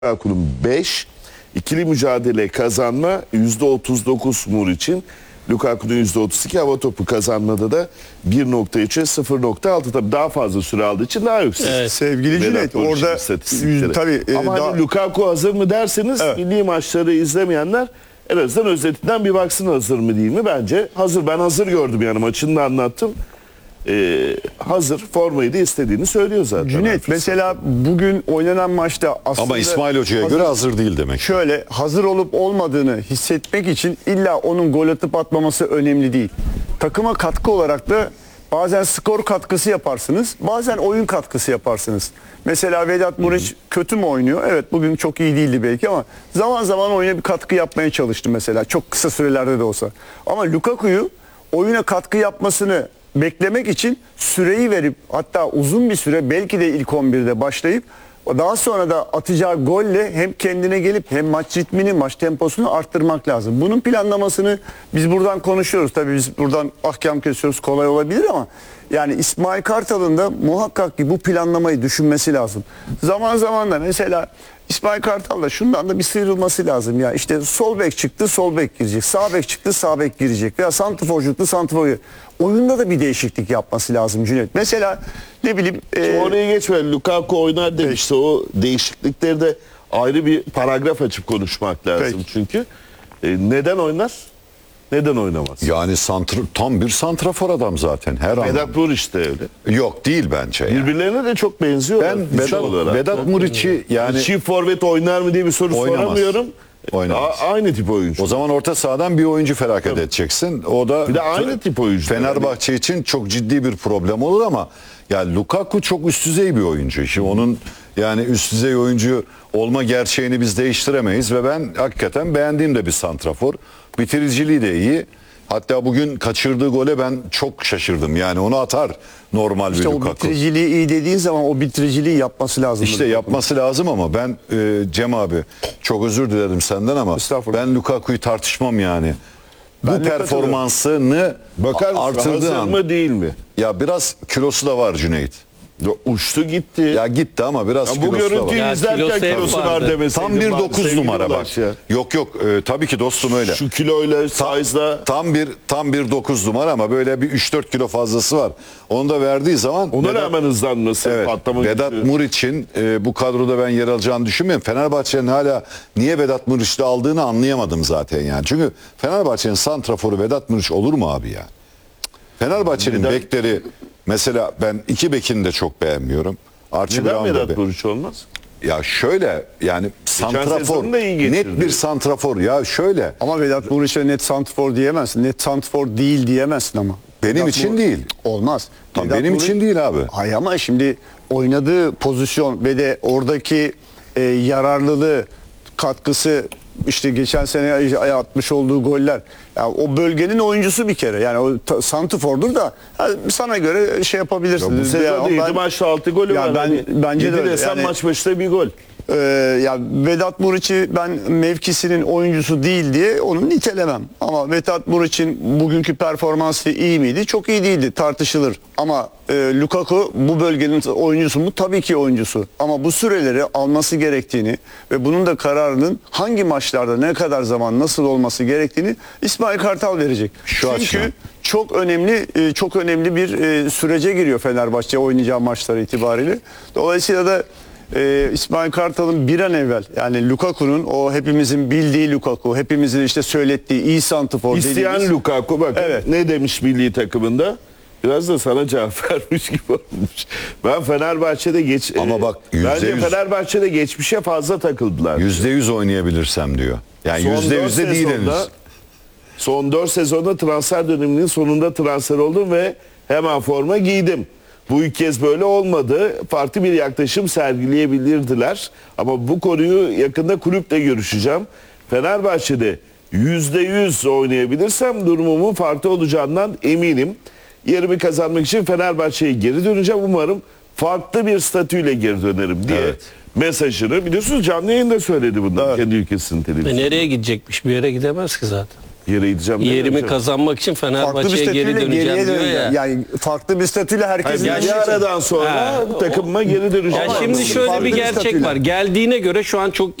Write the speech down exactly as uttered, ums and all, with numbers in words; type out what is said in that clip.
Lukaku'nun beş, ikili mücadele kazanma yüzde otuz dokuz Mur için. Lukaku'nun yüzde otuz iki, hava topu kazanmada da bir nokta üçe sıfır nokta altı, tabii daha fazla süre aldığı için daha yüksek. Evet. Sevgili Cüneyt, orada yüz, tabii, e, ama daha... hani Lukaku hazır mı derseniz, evet, milli maçları izlemeyenler en azından özetinden bir baksın hazır mı değil mi? Bence hazır. Ben hazır gördüm, yani maçını da anlattım. Ee, hazır, formayı da istediğini söylüyor zaten. Cüneyt, mesela bugün oynanan maçta aslında... Ama İsmail Hoca'ya göre hazır değil demek. Şöyle, hazır olup olmadığını hissetmek için illa onun gol atıp atmaması önemli değil. Takıma katkı olarak da bazen skor katkısı yaparsınız, bazen oyun katkısı yaparsınız. Mesela Vedat Muriç kötü mü oynuyor? Evet, bugün çok iyi değildi belki ama zaman zaman oyuna bir katkı yapmaya çalıştı mesela. Çok kısa sürelerde de olsa. Ama Lukaku'yu oyuna katkı yapmasını beklemek için süreyi verip, hatta uzun bir süre belki de ilk on birde başlayıp daha sonra da atacağı golle hem kendine gelip hem maç ritmini, maç temposunu arttırmak lazım. Bunun planlamasını biz buradan konuşuyoruz. Tabii biz buradan ahkam kesiyoruz, kolay olabilir ama yani İsmail Kartal'ın da muhakkak ki bu planlamayı düşünmesi lazım. Zaman zaman da mesela İsmail Kartal da şundan da bir sıyrılması lazım ya. İşte sol bek çıktı, sol bek girecek. Sağ bek çıktı, sağ bek girecek. Veya santrfor çıktı, santrfor girecek. Oyunda da bir değişiklik yapması lazım Cüneyt. Mesela ne bileyim... E... Oraya geçme. Lukaku oynar demişti. Evet. O değişiklikleri de ayrı bir paragraf açıp konuşmak lazım. Peki. Çünkü e, neden oynar? Neden oynamaz? Yani santr tam bir santrafor adam zaten her an. Vedat Muriç de öyle. Yok değil bence. Yani. Birbirlerine de çok benziyor. Ben Vedat, Vedat Muriç'i yani... Çift forvet oynar mı diye bir soru oynamaz. Soramıyorum. Oynamaz. A aynı tip oyuncu. O zaman orta sahadan bir oyuncu feragat evet. edeceksin. O da bir de aynı tip oyuncu. Fenerbahçe yani. için çok ciddi bir problem olur ama ya Lukaku çok üst düzey bir oyuncu. Şimdi onun yani üst düzey oyuncu olma gerçeğini biz değiştiremeyiz ve ben hakikaten beğendiğim de bir santrafor. Bitiriciliği de iyi. Hatta bugün kaçırdığı gole ben çok şaşırdım. Yani onu atar normal işte bir Lukaku. İşte o bitiriciliği iyi dediğin zaman o bitiriciliği yapması lazım. İşte yapması lazım ama ben e, Cem abi çok özür dilerim senden ama ben Lukaku'yu tartışmam yani. Ben bu performansını bakar artırdığı an. mı değil mi? Ya biraz kilosu da var Cüneyt. Ya uçtu gitti. Ya gitti ama biraz ya kilosu bu görüntüyü da var. izlerken kilosu var demeseydin. Tam bir dokuz numara bak. Ya. Yok yok e, tabii ki dostum öyle. Şu kiloyla size'la. Tam bir tam bir dokuz numara ama böyle bir üç dört kilo fazlası var. Onu da verdiği zaman. Ona Vedat, rağmen hızlanması. Evet, Vedat Muriç'in e, bu kadroda ben yer alacağını düşünmüyorum. Fenerbahçe'nin hala niye Vedat Muriç'te aldığını anlayamadım zaten yani. Çünkü Fenerbahçe'nin santraforu Vedat Muriç olur mu abi ya? Fenerbahçe'nin bekleri mesela ben iki bekini de çok beğenmiyorum. Archie Neden Vedat Muriç olmaz? Ya şöyle yani santrafor, net bir santrafor ya şöyle. Ama Vedat Muriç'e net santrafor diyemezsin. Net santrafor değil diyemezsin ama. Benim Vedat için Mur değil. Olmaz. Tam benim Muriç, için değil abi. Hayır ama şimdi oynadığı pozisyon ve de oradaki e, yararlılığı, katkısı, işte geçen sene atmış olduğu goller. Ya o bölgenin oyuncusu bir kere. Yani o santrafordur da yani sana göre şey yapabilirsiniz. Ya bu sezon ben, yedi maçta altı golü ya var. Ben, hani bence de öyle. Desem Yani, maç başında bir gol. Ee, ya Vedat Muriç'i ben mevkisinin oyuncusu değil diye onu nitelemem. Ama Vedat Muriç'in bugünkü performansı iyi miydi? Çok iyi değildi, tartışılır. Ama e, Lukaku bu bölgenin oyuncusu mu? Tabii ki oyuncusu. Ama bu süreleri alması gerektiğini ve bunun da kararının hangi maçlarda ne kadar zaman nasıl olması gerektiğini İsmail Kartal verecek. Şu Çünkü açıdan. çok önemli e, çok önemli bir e, sürece giriyor Fenerbahçe oynayacağı maçlar itibariyle. Dolayısıyla da Ee, İsmail Kartal'ın bir an evvel yani Lukaku'nun o hepimizin bildiği Lukaku, hepimizin işte söylettiği iyi santrafor İsteyen dediğimiz... Lukaku bak evet. Ne demiş milli takımında? Biraz da sana cevap vermiş gibi olmuş. Ben Fenerbahçe'de geç... Ama bak yüzde bence yüz, Fenerbahçe'de geçmişe fazla takıldılar. yüzde yüz oynayabilirsem diyor. Yani yüzde yüzde değil henüz. Son dört sezonda transfer döneminin sonunda transfer oldum ve hemen forma giydim. Bu ilk kez böyle olmadı. Farklı bir yaklaşım sergileyebilirdiler. Ama bu konuyu yakında kulüple görüşeceğim. Fenerbahçe'de yüzde yüz oynayabilirsem durumumun farklı olacağından eminim. Yerimi kazanmak için Fenerbahçe'ye geri döneceğim. Umarım farklı bir statüyle geri dönerim diye evet. mesajını biliyorsunuz canlı yayında söyledi bundan evet. kendi ülkesinin televizyonu. Nereye gidecekmiş? Bir yere gidemez ki zaten. Geri gideceğim. Yerimi demiyorum. kazanmak için Farklı bir Fenerbahçe'ye statüyle geri döneceğim geriye diyor döneceğim. ya. Yani farklı bir statüyle Hayır, herkesin bir yaşayacağı- aradan sonra Ha, takımıma geri döneceğim. Ya Ama şimdi şöyle farklı bir bir gerçek statüyle. var. Geldiğine göre şu an çok